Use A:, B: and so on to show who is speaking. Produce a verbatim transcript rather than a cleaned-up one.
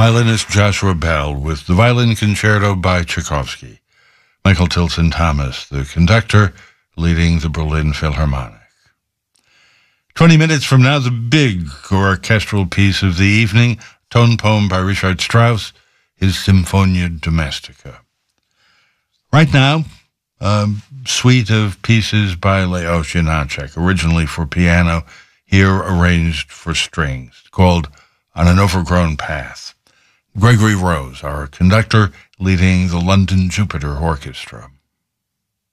A: violinist Joshua Bell with the Violin Concerto by Tchaikovsky. Michael Tilson Thomas, the conductor, leading the Berlin Philharmonic. Twenty minutes from now, the big orchestral piece of the evening, tone poem by Richard Strauss, his Symphonia Domestica. Right now, a suite of pieces by Leos Janáček, originally for piano, here arranged for strings, called On an Overgrown Path. Gregory Rose, our conductor, leading the London Jupiter Orchestra.